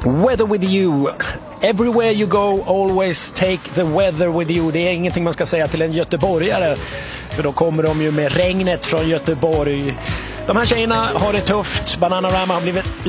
Weather with you. Everywhere you go, always take the weather with you. Det är ingenting man ska säga till en göteborgare, för då kommer de ju med regnet från Göteborg. De här tjejerna har det tufft. Bananarama har blivit